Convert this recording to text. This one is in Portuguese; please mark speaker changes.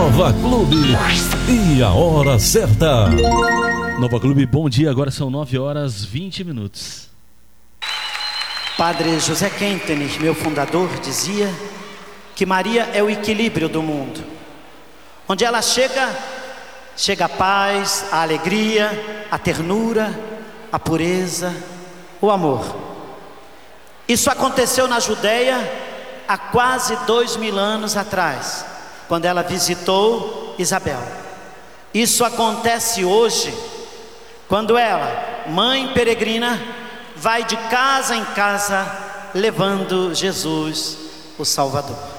Speaker 1: Nova Clube e a hora certa.
Speaker 2: Nova Clube, bom dia, agora são 9h20.
Speaker 3: Padre José Kentenich, meu fundador, dizia que Maria é o equilíbrio do mundo. Onde ela chega a paz, a alegria, a ternura, a pureza, o amor. Isso aconteceu na Judéia há quase 2000 anos atrás, quando ela visitou Isabel. Isso acontece hoje, quando ela, mãe peregrina, vai de casa em casa levando Jesus, o Salvador.